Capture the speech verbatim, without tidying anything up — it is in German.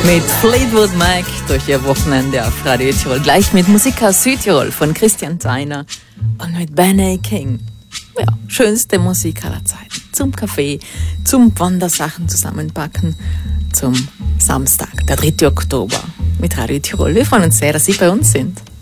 Mit Fleetwood Mac durch ihr Wochenende auf Radio Tirol. Gleich mit Musik aus Südtirol von Christian Theiner und mit Benny King. Ja, schönste Musik aller Zeiten. Zum Kaffee, zum Wandersachen zusammenpacken, zum Samstag, der dritte Oktober mit Radio Tirol. Wir freuen uns sehr, dass Sie bei uns sind.